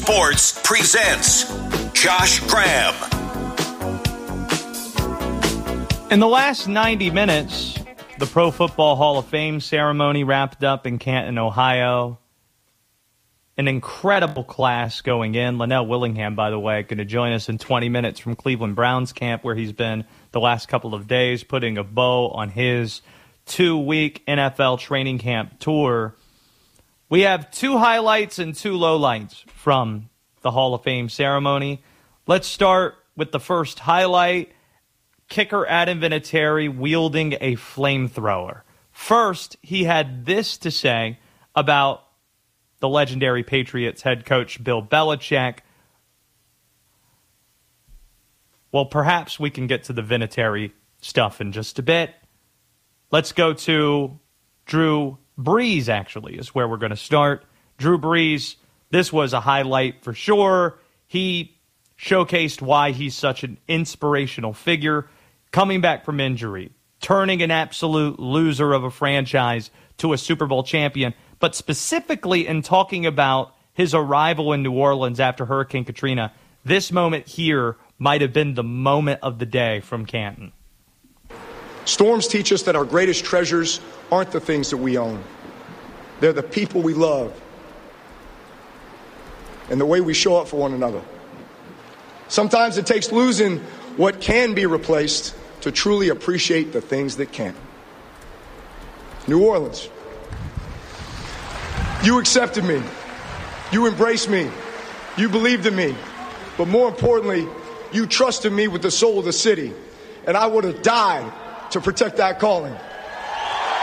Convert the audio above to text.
Sports presents Josh Graham. In the last 90 minutes, the Pro Football Hall of Fame ceremony wrapped up in Canton, Ohio. An incredible class going in. Linnell Willingham, by the way, going to join us in 20 minutes from Cleveland Browns camp, where he's been the last couple of days, putting a bow on his 2-week NFL training camp tour. We have 2 highlights and 2 lowlights from the Hall of Fame ceremony. Let's start with the first highlight. Kicker Adam Vinatieri wielding a flamethrower. First, he had this to say about the legendary Patriots head coach Bill Belichick. Well, perhaps we can get to the Vinatieri stuff in just a bit. Let's go to Drew Brees, actually, is where we're going to start. Drew Brees, this was a highlight for sure. He showcased why he's such an inspirational figure, coming back from injury, turning an absolute loser of a franchise to a Super Bowl champion, but specifically in talking about his arrival in New Orleans after Hurricane Katrina, this moment here might have been the moment of the day from Canton. Storms teach us that our greatest treasures aren't the things that we own. They're the people we love and the way we show up for one another. Sometimes it takes losing what can be replaced to truly appreciate the things that can't. New Orleans, you accepted me. You embraced me. You believed in me. But more importantly, you trusted me with the soul of the city. And I would have died to protect that calling.